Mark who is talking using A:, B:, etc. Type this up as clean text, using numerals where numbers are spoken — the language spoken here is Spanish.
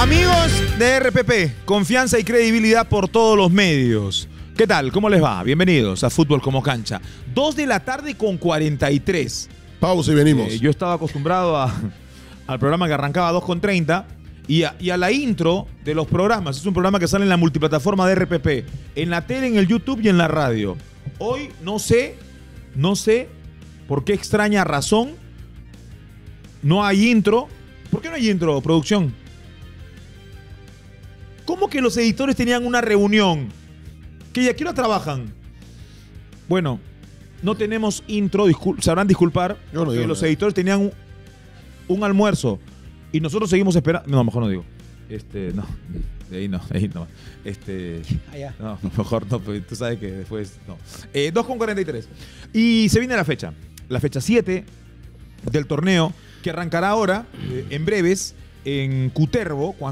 A: Amigos de RPP, confianza y credibilidad por todos los medios. ¿Qué tal? ¿Cómo les va? Bienvenidos a Fútbol como Cancha. 2 de la tarde con 43.
B: Pausa y venimos.
A: Yo estaba acostumbrado al programa que arrancaba a 2:30 y a la intro de los programas. Es un programa que sale en la multiplataforma de RPP, en la tele, en el YouTube y en la radio. Hoy no sé por qué extraña razón no hay intro. ¿Por qué no hay intro, producción? ¿Cómo que los editores tenían una reunión? ¿Que ya qué hora trabajan? Bueno, no tenemos intro, sabrán disculpar.
B: Yo no digo
A: que los
B: nada.
A: editores tenían un almuerzo y nosotros seguimos esperando. No, mejor no digo. No, de ahí no. No, mejor no, porque tú sabes que después no. 2:43. Y se viene la fecha 7 del torneo que arrancará ahora, en breves, en Cutervo,